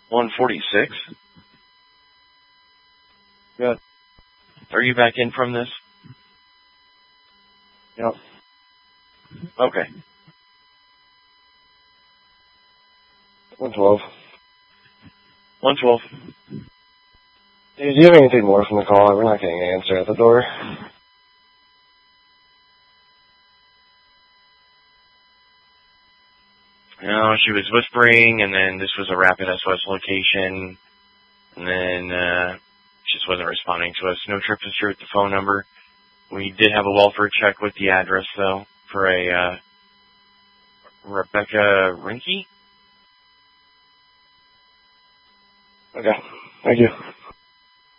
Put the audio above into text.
146? Good. Are you back in from this? Yep. Okay. 112. 112. Do you have anything more from the call? We're not getting an answer at the door. No, she was whispering, and then this was a rapid SOS location, and then she just wasn't responding to us. No trip history with the phone number. We did have a welfare check with the address, though, for a Rebecca Rinke. Okay. Thank you.